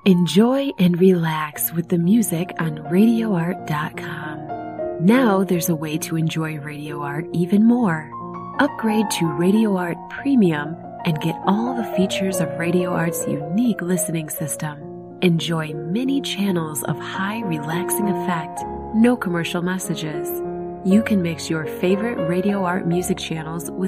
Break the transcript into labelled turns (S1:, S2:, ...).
S1: Enjoy and relax with the music on RadioArt.com. Now there's a way to enjoy Radio Art even more. Upgrade to Radio Art Premium and get all the features of Radio Art's unique listening system. Enjoy many channels of high relaxing effect, no commercial messages. You can mix your favorite Radio Art music channels with